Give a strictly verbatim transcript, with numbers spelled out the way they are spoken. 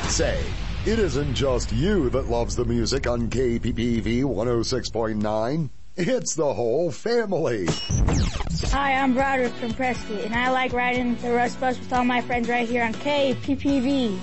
Say, it isn't just you that loves the music on K P P V one oh six point nine. It's the whole family. Hi, I'm Broderick from Prescott, and I like riding the Rust Bus with all my friends right here on K P P V.